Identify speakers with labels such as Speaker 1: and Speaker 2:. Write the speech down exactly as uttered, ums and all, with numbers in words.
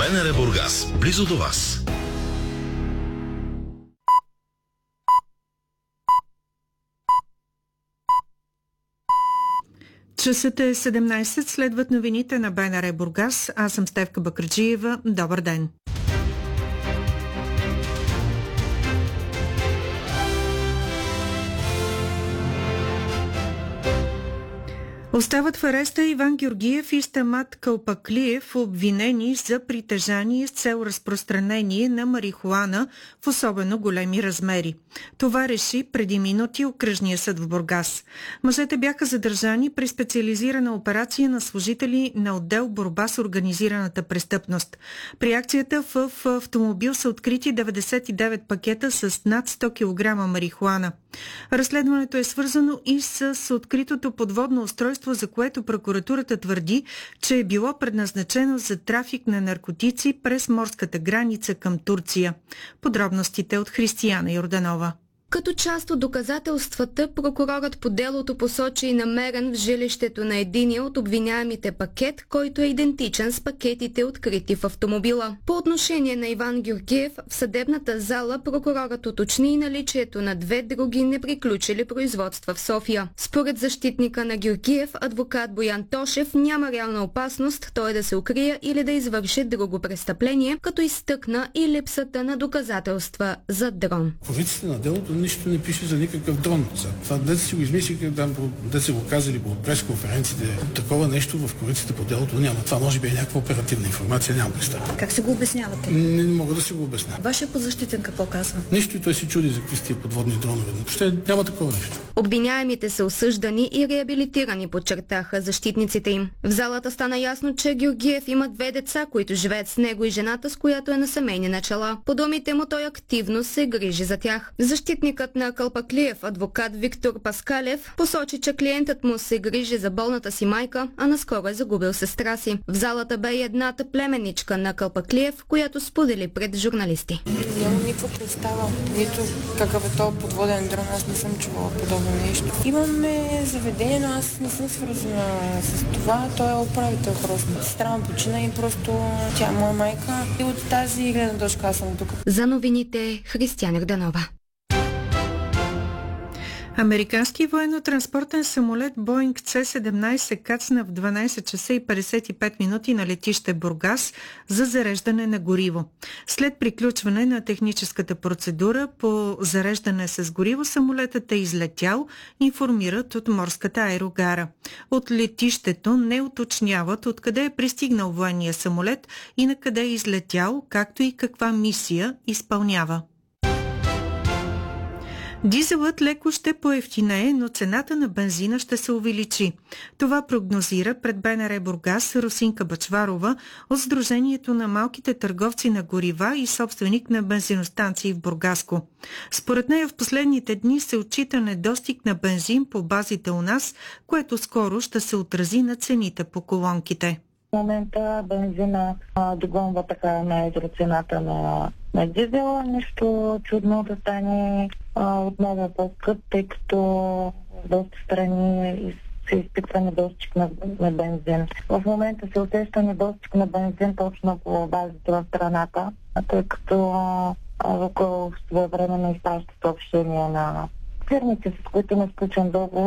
Speaker 1: БНР Бургас, близо до вас.
Speaker 2: Часът е седемнайсет, следват новините на БНР Бургас. Аз съм Стефка Бакърджиева. Добър ден! Остават в ареста Иван Георгиев и Стамат Калпаклиев, обвинени за притежание с цел разпространение на марихуана в особено големи размери. Това реши преди минути окръжния съд в Бургас. Мъжете бяха задържани при специализирана операция на служители на отдел борба с организираната престъпност. При акцията в автомобил са открити деветдесет и девет пакета с над сто килограма марихуана. Разследването е свързано и с откритото подводно устройство, за което прокуратурата твърди, че е било предназначено за трафик на наркотици през морската граница към Турция. Подробностите от Християна Йорданова.
Speaker 3: Като част от доказателствата, прокурорът по делото посочи намерен в жилището на единия от обвиняемите пакет, който е идентичен с пакетите, открити в автомобила. По отношение на Иван Георгиев, в съдебната зала прокурорът уточни и наличието на две други неприключили производства в София. Според защитника на Георгиев, адвокат Боян Тошев, няма реална опасност той да се укрие или да извърши друго престъпление, като изтъкна и липсата на доказателства за дрон.
Speaker 4: Позицията на делото нищо не пише за никакъв дрон. Това да си го измислиха, да се го казали по пресконференциите. Такова нещо в корицата по делото няма. Това може би е някаква оперативна информация, нямам представа.
Speaker 5: Как се го обяснявате?
Speaker 4: Не, не мога да се го обясня.
Speaker 5: Вашия подзащитен какво казва?
Speaker 4: Нищо и той се чуди за какви сте подводни дронове. Въобще няма такова нещо.
Speaker 3: Обвиняемите са осъждани и реабилитирани, подчертаха защитниците им. В залата стана ясно, че Георгиев има две деца, които живеят с него и жената, с която е на семейни начала. По думите му той активно се грижи за тях. Защитникът на Калпаклиев, адвокат Виктор Паскалев, посочи, че клиентът му се грижи за болната си майка, а наскоро е загубил сестра си. В залата бе и едната племенничка на Калпаклиев, която сподели пред журналисти.
Speaker 6: Нямам никаква представа. Нито какъв е този подводен дрон, аз не съм чувала подобно нещо. Имаме заведение, но аз не съм свързана с това. Той е управител просто. Сестра ме почина и просто тя е моя майка. И от тази гледна точка аз съм тук.
Speaker 3: За новините Християна Йорданова.
Speaker 2: Американски военно-транспортен самолет Боинг Це седемнайсет кацна в дванайсет часа и петдесет и пет минути на летище Бургас за зареждане на гориво. След приключване на техническата процедура по зареждане с гориво, самолетът е излетял, информират от морската аерогара. От летището не уточняват откъде е пристигнал военния самолет и на къде е излетял, както и каква мисия изпълнява. Дизелът леко ще поевтинее, но цената на бензина ще се увеличи. Това прогнозира пред БНР Бургас Русинка Бачварова от Сдружението на малките търговци на горива и собственик на бензиностанции в Бургаско. Според нея в последните дни се отчита недостиг на бензин по базите у нас, което скоро ще се отрази на цените по колонките.
Speaker 7: В момента бензина а, догонва така най-едро цената на, на дизела. Нещо чудно да стане а, отново по-скъп, тъй като в доста страни се изпитва недостиг на, на бензин. В момента се усеща недостиг на бензин точно по базите в страната, тъй като Лукойл своевременно изпраща съобщения на фирмите, с които не сключен договор.